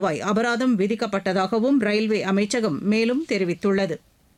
ரூபாய் அபராதம் விதிக்கப்பட்டதாகவும் ரயில்வே அமைச்சகம் மேலும் தெரிவித்துள்ளது.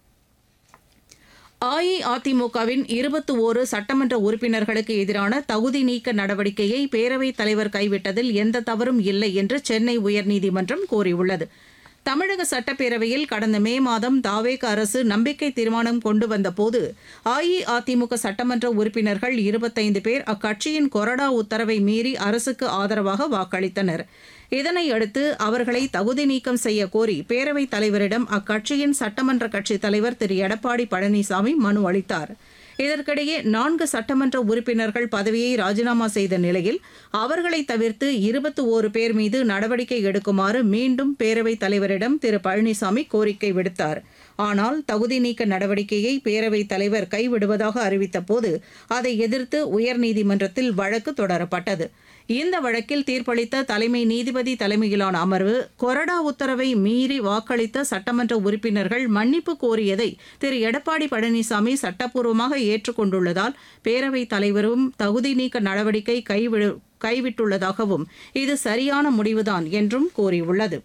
அஇஅதிமுகவின் 21 சட்டமன்ற உறுப்பினர்களுக்கு எதிரான தகுதி நீக்க நடவடிக்கையை பேரவைத் தலைவர் கைவிட்டதில் எந்த தவறும் இல்லை என்று சென்னை உயர்நீதிமன்றம் கூறியுள்ளது. தமிழக சட்டப்பேரவையில் கடந்த மே மாதம் தாவேக அரசு நம்பிக்கை தீர்மானம் கொண்டு வந்தபோது அஇஅதிமுக சட்டமன்ற உறுப்பினர்கள் 25 பேர் அக்கட்சியின் கொறடா உத்தரவை மீறி அரசுக்கு ஆதரவாக வாக்களித்தனர். இதனையடுத்து அவர்களை தகுதி நீக்கம் செய்ய கோரி பேரவைத் தலைவரிடம் அக்கட்சியின் சட்டமன்ற கட்சித் தலைவர் திரு எடப்பாடி பழனிசாமி மனு அளித்தார். இதற்கிடையே 4 சட்டமன்ற உறுப்பினர்கள் பதவியை ராஜினாமா செய்த நிலையில் அவர்களை தவிர்த்து 21 பேர் மீது நடவடிக்கை எடுக்குமாறு மீண்டும் பேரவைத் தலைவரிடம் திரு பழனிசாமி கோரிக்கை விடுத்தார். ஆனால் தகுதி நீக்க நடவடிக்கையை பேரவைத் தலைவர் கைவிடுவதாக அறிவித்தபோது அதை எதிர்த்து உயர்நீதிமன்றத்தில் வழக்கு தொடரப்பட்டது. இந்த வழக்கில் தீர்ப்பளித்த தலைமை நீதிபதி தலைமையிலான அமர்வு கொறடா உத்தரவை மீறி வாக்களித்த சட்டமன்ற உறுப்பினர்கள் மன்னிப்பு கோரியதை திரு எடப்பாடி பழனிசாமி சட்டப்பூர்வமாக ஏற்றுக்கொண்டுள்ளதால் பேரவைத் தலைவரும் தகுதி நீக்க நடவடிக்கை கைவிட்டுள்ளதாகவும் இது சரியான முடிவுதான் என்றும் கூறியுள்ளது.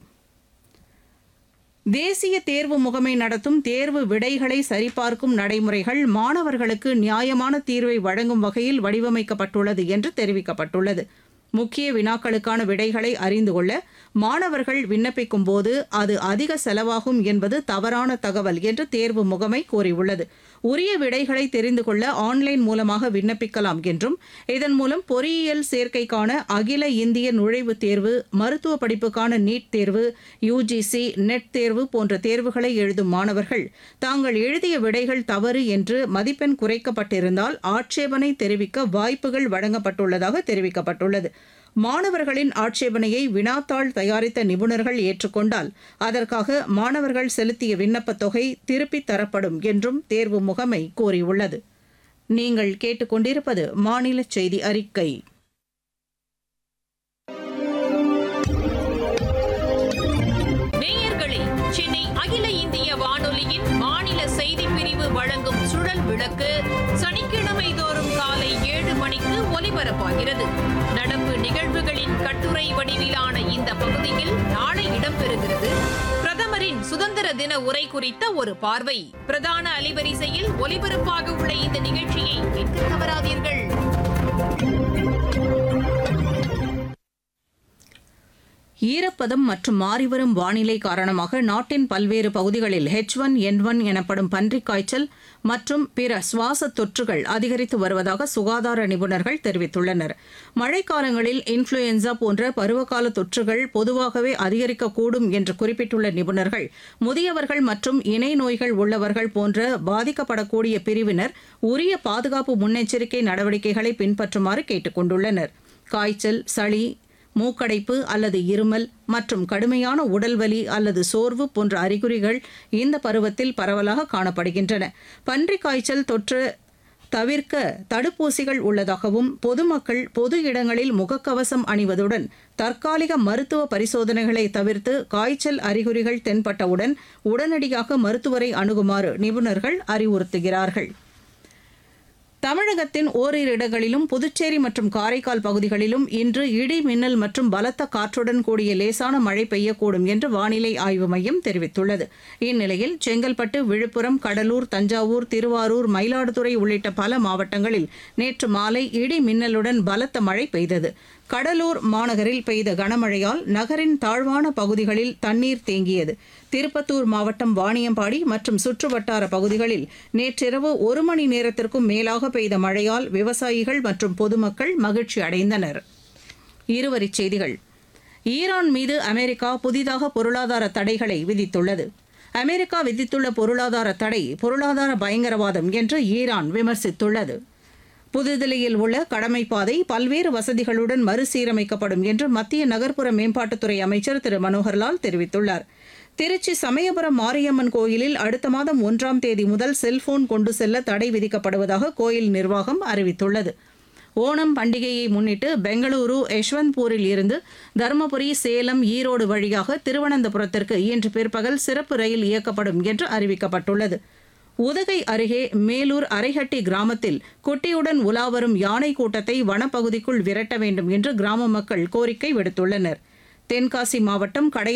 தேசிய தேர்வு முகமை நடத்தும் தேர்வு விடைகளை சரிபார்க்கும் நடைமுறைகள் மாணவர்களுக்கு நியாயமான தீர்வை வழங்கும் வகையில் வடிவமைக்கப்பட்டுள்ளது என்று தெரிவிக்கப்பட்டுள்ளது. முக்கிய வினாக்களுக்கான விடைகளை அறிந்து கொள்ள மாணவர்கள் விண்ணப்பிக்கும் போது அது அதிக செலவாகும் என்பது தவறான தகவல் என்று தேர்வு முகமை கூறியுள்ளது. உரிய விடைகளை தெரிந்து கொள்ள ஆன்லைன் மூலமாக விண்ணப்பிக்கலாம் என்றும் இதன் மூலம் பொறியியல் சேர்க்கைக்கான அகில இந்திய நுழைவுத் தேர்வு, மருத்துவ படிப்புக்கான நீட் தேர்வு, யுஜிசி நெட் தேர்வு போன்ற தேர்வுகளை எழுதும் மாணவர்கள் தாங்கள் எழுதிய விடைகள் தவறு என்று மதிப்பெண் குறைக்கப்பட்டிருந்தால் ஆட்சேபனை தெரிவிக்க வாய்ப்புகள் வழங்கப்பட்டுள்ளதாக தெரிவிக்கப்பட்டுள்ளது. மாணவர்களின் ஆட்சேபனையை வினாத்தாள் தயாரித்த நிபுணர்கள் ஏற்றுக்கொண்டால் அதற்காக மாணவர்கள் செலுத்திய விண்ணப்பத் தொகை திருப்பித் தரப்படும் என்றும் தேர்வு முகமை கூறியுள்ளது. நீங்கள் கேட்டுக்கொண்டிருப்பது மாநில செய்தி அறிக்கை. நேயர்களே, சென்னை அகில இந்திய வானொலியின் மாநில செய்திப் பிரிவு வழங்கும் சுழல் விளக்கு சனிக்கிழமை தோறும் காலை 7 மணிக்கு ஒலிபரப்பாகிறது. நடப்பு நிகழ்வுகளின் கட்டுரை வடிவிலான இந்த பகுதியில் நாளை இடம்பெறுகிறது. பிரதமரின் சுதந்திர தின உரை குறித்த ஒரு பார்வை. பிரதான அலைவரிசையில் ஒலிபரப்பாக உள்ள இந்த நிகழ்ச்சியை கேட்க தவறாதீர்கள். ஈரப்பதம் மற்றும் மாறிவரும் வானிலை காரணமாக நாட்டின் பல்வேறு பகுதிகளில் H1N1 எனப்படும் பன்றிக் காய்ச்சல் மற்றும் பிற சுவாச தொற்றுகள் அதிகரித்து வருவதாக சுகாதார நிபுணர்கள் தெரிவித்துள்ளனர். மழைக்காலங்களில் இன்ஃப்ளூயன்சா போன்ற பருவகால தொற்றுகள் பொதுவாகவே அதிகரிக்கக்கூடும் என்று குறிப்பிட்டுள்ள நிபுணர்கள் முதியவர்கள் மற்றும் இணை நோய்கள் உள்ளவர்கள் போன்ற பாதிக்கப்படக்கூடிய பிரிவினர் உரிய பாதுகாப்பு முன்னெச்சரிக்கை நடவடிக்கைகளை பின்பற்றுமாறு கேட்டுக் கொண்டுள்ளனர். காய்ச்சல், சளி, மூக்கடைப்பு அல்லது இருமல் மற்றும் கடுமையான உடல்வலி அல்லது சோர்வு போன்ற அறிகுறிகள் இந்த பருவத்தில் பரவலாக காணப்படுகின்றன. பன்றிக் காய்ச்சல் தொற்று தவிர்க்க தடுப்பூசிகள் உள்ளதாகவும் பொதுமக்கள் பொது இடங்களில் முகக்கவசம் அணிவதுடன் தற்காலிக மருத்துவ பரிசோதனைகளை தவிர்த்து காய்ச்சல் அறிகுறிகள் தென்பட்டவுடன் உடனடியாக மருத்துவரை அணுகுமாறு நிபுணர்கள் அறிவுறுத்துகிறார்கள். தமிழகத்தின் ஓரிரு இடங்களிலும் புதுச்சேரி மற்றும் காரைக்கால் பகுதிகளிலும் இன்று இடி மின்னல் மற்றும் பலத்த காற்றுடன் கூடிய லேசான மழை பெய்யக்கூடும் என்று வானிலை ஆய்வு மையம் தெரிவித்துள்ளது. இந்நிலையில் செங்கல்பட்டு, விழுப்புரம், கடலூர், தஞ்சாவூர், திருவாரூர், மயிலாடுதுறை உள்ளிட்ட பல மாவட்டங்களில் நேற்று மாலை இடி மின்னலுடன் பலத்த மழை பெய்தது. கடலூர் மாநகரில் பெய்த கனமழையால் நகரின் தாழ்வான பகுதிகளில் தண்ணீர் தேங்கியது. திருப்பத்தூர் மாவட்டம் வாணியம்பாடி மற்றும் சுற்றுவட்டார பகுதிகளில் நேற்றிரவு 1 மணி நேரத்திற்கும் மேலாக பெய்த மழையால் விவசாயிகள் மற்றும் பொதுமக்கள் மகிழ்ச்சி அடைந்தனர். இருவரிச் செய்திகள். ஈரான் மீது அமெரிக்கா புதிதாக பொருளாதார தடைகளை விதித்துள்ளது. அமெரிக்கா விதித்துள்ள பொருளாதார தடை பொருளாதார பயங்கரவாதம் என்று ஈரான் விமர்சித்துள்ளது. புதுதில்லியில் உள்ள கடமைப்பாதை பல்வேறு வசதிகளுடன் மறுசீரமைக்கப்படும் என்று மத்திய நகர்ப்புற மேம்பாட்டுத்துறை அமைச்சர் திரு மனோகர்லால் தெரிவித்துள்ளார். திருச்சி சமயபுரம் மாரியம்மன் கோயிலில் அடுத்த மாதம் 1ஆம் தேதி முதல் செல்போன் கொண்டு செல்ல தடை விதிக்கப்படுவதாக கோயில் நிர்வாகம் அறிவித்துள்ளது. ஓணம் பண்டிகையை முன்னிட்டு பெங்களூரு யஷ்வந்த்பூரில் இருந்து தருமபுரி, சேலம், ஈரோடு வழியாக திருவனந்தபுரத்திற்கு இன்று பிற்பகல் சிறப்பு ரயில் இயக்கப்படும் என்று அறிவிக்கப்பட்டுள்ளது. உதகை அருகே மேலூர் அரைஹட்டி கிராமத்தில் குட்டியுடன் உலாவரும் யானை கூட்டத்தை வனப்பகுதிக்குள் விரட்ட வேண்டும் என்று கிராம மக்கள் கோரிக்கை விடுத்துள்ளனர். தென்காசி மாவட்டம்